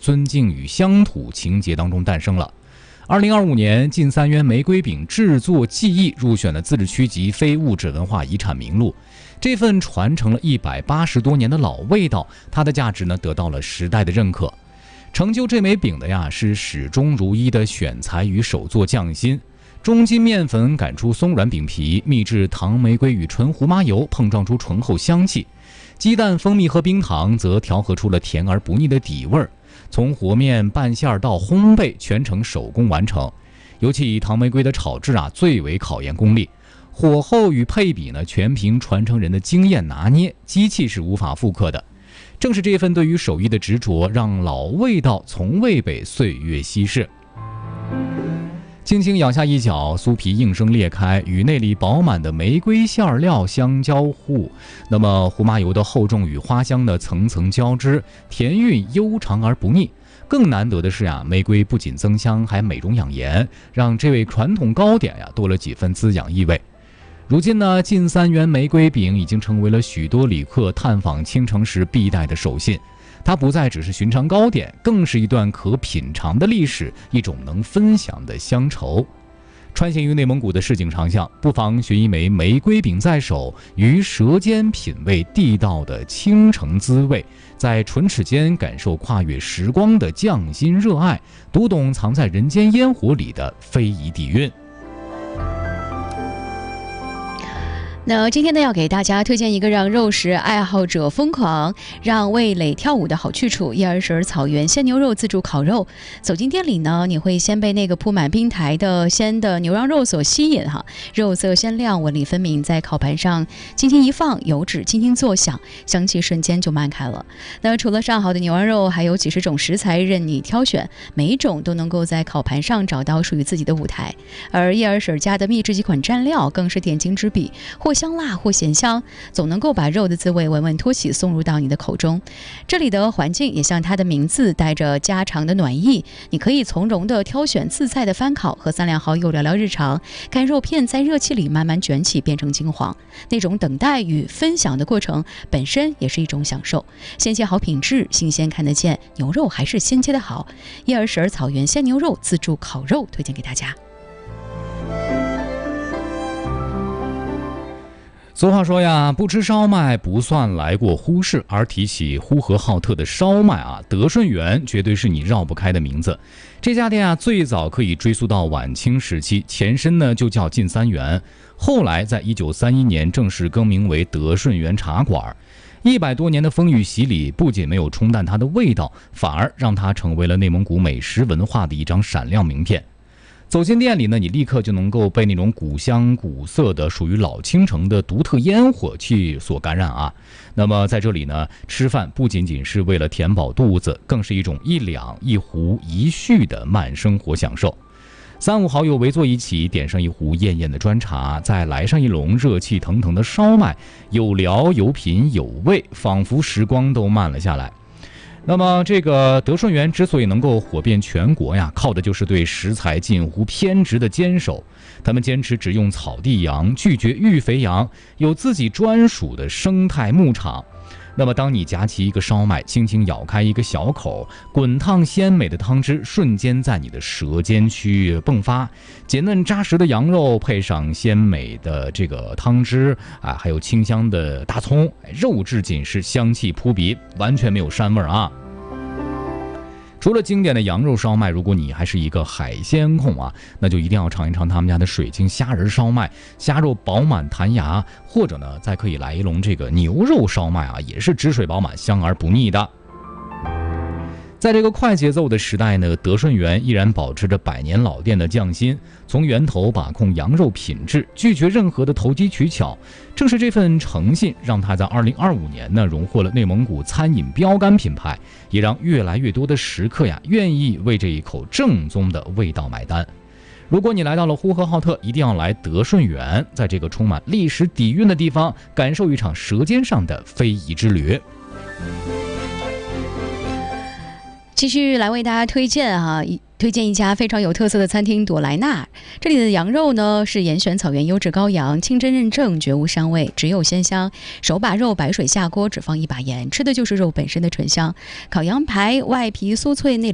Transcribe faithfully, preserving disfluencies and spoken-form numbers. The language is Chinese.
尊敬与乡土情节当中诞生了。二零二五年，近三元玫瑰饼制作技艺入选了自治区级非物质文化遗产名录。这份传承了一百八十多年的老味道，它的价值呢得到了时代的认可。成就这枚饼的呀，是始终如一的选材与手作匠心。中筋面粉擀出松软饼皮，秘制糖玫瑰与纯胡麻油碰撞出醇厚香气，鸡蛋、蜂蜜和冰糖则调和出了甜而不腻的底味儿。从和面、拌馅到烘焙，全程手工完成。尤其糖玫瑰的炒制啊，最为考验功力。火候与配比呢，全凭传承人的经验拿捏，机器是无法复刻的。正是这份对于手艺的执着，让老味道从未被岁月稀释。轻轻咬下一角，酥皮应声裂开，与内里饱满的玫瑰馅料相交互。那么胡麻油的厚重与花香的层层交织，甜韵悠长而不腻。更难得的是呀，玫瑰不仅增香，还美容养颜，让这位传统糕点呀多了几分滋养意味。如今呢，近三元玫瑰饼已经成为了许多旅客探访青城时必带的手信。它不再只是寻常糕点，更是一段可品尝的历史，一种能分享的乡愁。穿行于内蒙古的市井长巷，不妨寻一枚玫瑰饼在手，于舌尖品味地道的青城滋味，在唇齿间感受跨越时光的匠心热爱，读懂藏在人间烟火里的非遗底蕴。 那今天呢，要给大家推荐一个让肉食爱好者疯狂、让味蕾跳舞的好去处——叶儿婶草原鲜牛肉自助烤肉。走进店里呢，你会先被那个铺满冰台的鲜的牛羊肉所吸引哈，肉色鲜亮，纹理分明，在烤盘上轻轻一放，油脂轻轻作响，香气瞬间就漫开了。那除了上好的牛羊肉，还有几十种食材任你挑选，每一种都能够在烤盘上找到属于自己的舞台。而叶儿婶家的秘制几款蘸料更是点睛之笔，或香辣或咸香，总能够把肉的滋味稳稳托起，送入到你的口中。这里的环境也像它的名字，带着家常的暖意，你可以从容的挑选自在的翻烤，和三两好友聊聊日常，看肉片在热气里慢慢卷起变成金黄，那种等待与分享的过程本身也是一种享受。鲜切好品质，新鲜看得见，牛肉还是鲜切的好。叶儿婶草原鲜牛肉自助烤肉推荐给大家。 俗话说呀，不吃烧麦不算来过呼市，而提起呼和浩特的烧麦啊，德顺园绝对是你绕不开的名字。这家店啊，最早可以追溯到晚清时期，前身呢就叫晋三园，后来在一九三一年正式更名为德顺园茶馆。一百多年的风雨洗礼，不仅没有冲淡它的味道，反而让它成为了内蒙古美食文化的一张闪亮名片。走进店里呢，你立刻就能够被那种古香古色的属于老青城的独特烟火气所感染啊。那么在这里呢，吃饭不仅仅是为了填饱肚子，更是一种一两一壶一叙的慢生活享受。三五好友围坐一起，点上一壶艳艳的砖茶，再来上一笼热气腾腾的烧麦，有聊有品有味，仿佛时光都慢了下来。那么这个德顺园之所以能够火遍全国呀，靠的就是对食材近乎偏执的坚守。他们坚持只用草地羊，拒绝育肥羊，有自己专属的生态牧场。那么当你夹起一个烧麦，轻轻咬开一个小口，滚烫鲜美的汤汁瞬间在你的舌尖区迸发，洁嫩扎实的羊肉配上鲜美的这个汤汁啊，还有清香的大葱，肉质紧实，香气扑鼻，完全没有膻味啊。除了经典的羊肉烧麦，如果你还是一个海鲜控啊，那就一定要尝一尝他们家的水晶虾仁烧麦，虾肉饱满弹牙，或者呢，再可以来一笼这个牛肉烧麦啊，也是汁水饱满，香而不腻的。在这个快节奏的时代呢，德顺园依然保持着百年老店的匠心，从源头把控羊肉品质，拒绝任何的投机取巧。正是这份诚信，让他在二零二五年呢荣获了内蒙古餐饮标杆品牌，也让越来越多的食客呀愿意为这一口正宗的味道买单。如果你来到了呼和浩特，一定要来德顺园，在这个充满历史底蕴的地方，感受一场舌尖上的非遗之旅。 继续来为大家推荐哈、啊，推推荐一家非常有特色的餐厅朵莱纳，这里的羊肉呢是严选草原优质羔羊，清真认证，绝无膻味，只有鲜香。手把肉白水下锅，只放一把盐，吃的就是肉本身的醇香。烤羊排外皮酥脆，内